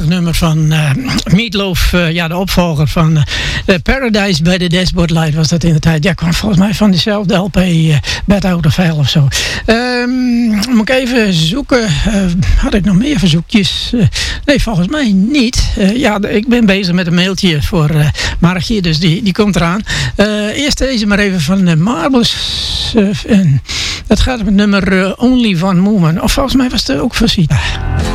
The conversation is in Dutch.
prachtig nummer van Meatloaf. De opvolger van Paradise by the Dashboard Light was dat in de tijd. Ja, kwam volgens mij van dezelfde LP, Bad Out of Hell of zo. Moet ik even zoeken. Had ik nog meer verzoekjes? Nee, volgens mij niet. Ik ben bezig met een mailtje voor Margje, dus die komt eraan. Eerst deze maar even van Marbles. Dat gaat op het nummer Only One Moment. Of volgens mij was het ook voor Sita.